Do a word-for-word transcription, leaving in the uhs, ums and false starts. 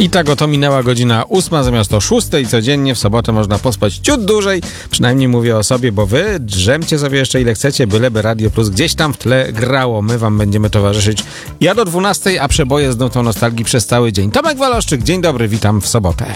I tak oto minęła godzina ósma zamiast o szóstej. Codziennie w sobotę można pospać ciut dłużej. Przynajmniej mówię o sobie, bo wy drzemcie sobie jeszcze ile chcecie, byleby Radio Plus gdzieś tam w tle grało. My wam będziemy towarzyszyć ja do dwunastej, a przeboje z nutą nostalgii przez cały dzień. Tomek Waloszczyk, dzień dobry, witam w sobotę.